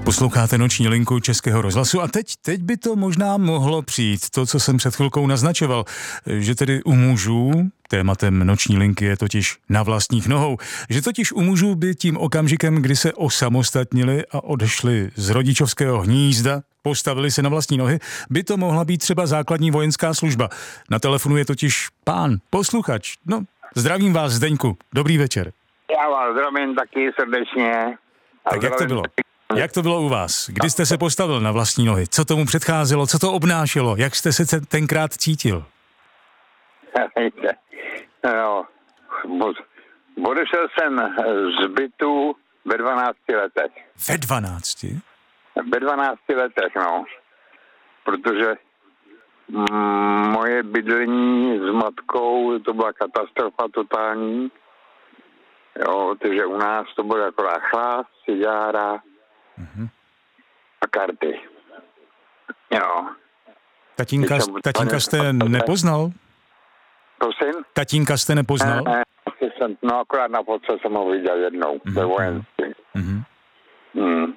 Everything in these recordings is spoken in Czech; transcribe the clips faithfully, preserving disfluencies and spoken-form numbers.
Posloucháte Noční linku Českého rozhlasu a teď, teď by to možná mohlo přijít, to, co jsem před chvilkou naznačoval, že tedy u mužů, tématem Noční linky je totiž na vlastních nohou, že totiž u mužů by tím okamžikem, kdy se osamostatnili a odešli z rodičovského hnízda, postavili se na vlastní nohy, by to mohla být třeba základní vojenská služba. Na telefonu je totiž pán, posluchač. No, zdravím vás, Zdeňku, dobrý večer. Já vás zdravím taky srdečně. Tak jak to bylo? Jak to bylo u vás? Kdy jste se postavil na vlastní nohy? Co tomu předcházelo? Co to obnášelo? Jak jste se tenkrát cítil? No, odešel jsem z bytu ve dvanácti letech. Ve dvanácti? Ve dvanácti letech, no. Protože mm, moje bydlení s matkou, to byla katastrofa totální. Jo, takže u nás to bylo akorát chlás, cigára mm-hmm. a karty. Jo. Tatínka, tatínka jste nepoznal? Prosím? Tatínka jste nepoznal? Ne, ne, jsem, no akorát na fotce jsem ho viděl jednou, mm-hmm. ve vojenství. Mm-hmm. Mm.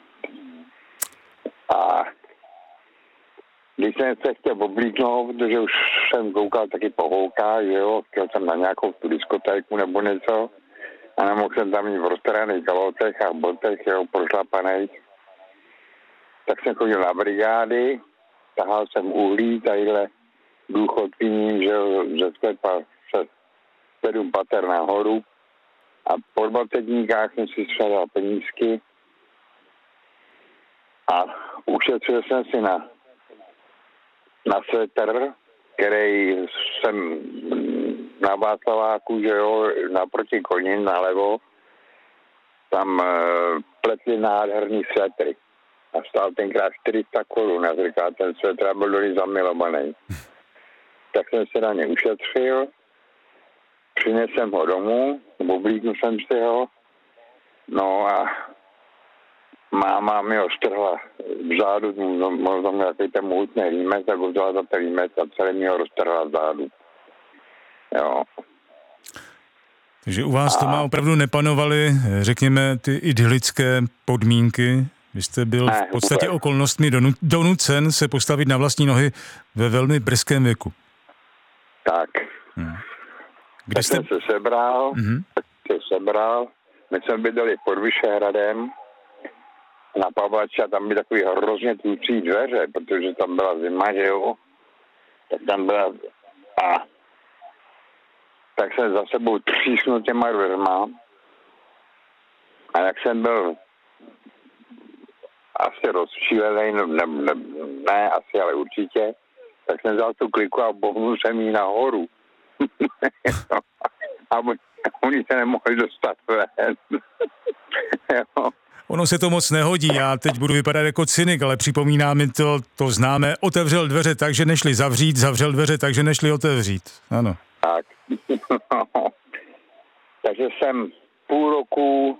A když jsem se chtěl oblíknout, protože už jsem koukal taky po holkách, že jo, chtěl jsem na nějakou tu diskotéku nebo něco, a nemohl jsem tam jít v roztaraných kalotech a botech, jo, prošlapaných. Tak jsem chodil na brigády, tahal jsem uhlí, tadyhle důchodkyní, že jo, ze sklepa přes sedm pater nahoru a po dvacetníkách jsem si střadal penízky a ušetřil jsem si na, na svetr, který jsem na Václaváku, že jo, naproti koni, nalevo, tam e, pletli nádherný svetry. A stál tenkrát čtyři sta korun. A říká, ten svetr byl dolí zamilovaný. Tak jsem se na ně ušetřil, přinesl jsem ho domů, oblíknul jsem si ho, no a máma mi ho strhla vzadu, možná měl takový ten mohutný límec, tak ho vzala za ten límec a celý mi ho roztrhla vzadu. Jo. Takže u vás to má opravdu nepanovaly, řekněme, ty idylické podmínky. Vy jste byl v podstatě okolnostmi donucen se postavit na vlastní nohy ve velmi brzkém věku. Tak. Hmm. Kde tak jste... jsem se sebral, mm-hmm. tak se sebral. My jsme bydleli pod Vyšehradem na Pavlači a tam byly takový hrozně tlucí dveře, protože tam byla zima, že jo. Tak tam byla... A tak jsem za sebou třísnul těma dveřma a jak jsem byl asi rozčílený, no, ne, ne, ne asi, ale určitě, tak jsem vzal tu kliku a bohnul jsem jí nahoru. A oni se nemohli dostat ven. Ono se to moc nehodí, já teď budu vypadat jako cynik, ale připomíná mi to, to známé, otevřel dveře tak, že nešli zavřít, zavřel dveře tak, že nešli otevřít. Ano. Tak. Takže jsem půl roku